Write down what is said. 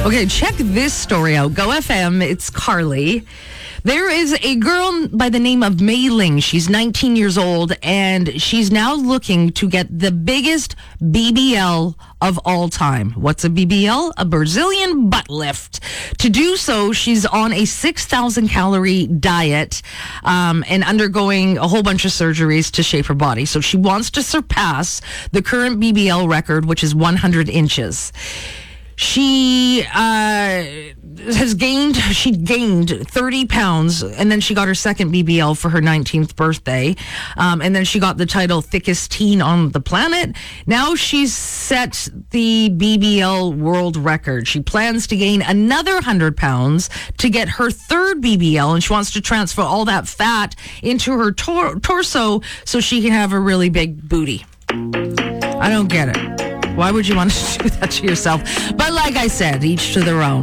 Okay, check this story out. Go FM, it's Carly. There is a girl by the name of Mei Ling. She's 19 years old, and she's now looking to get the biggest BBL of all time. What's a BBL? A Brazilian butt lift. To do so, she's on a 6,000 calorie diet and undergoing a whole bunch of surgeries to shape her body. So she wants to surpass the current BBL record, which is 100 inches. She gained 30 pounds, and then she got her second BBL for her 19th birthday. And then she got the title thickest teen on the planet. Now she's set the BBL world record. She plans to gain another 100 pounds to get her third BBL, and she wants to transfer all that fat into her torso so she can have a really big booty. I don't get it. Why would you want to do that to yourself? But like I said, each to their own.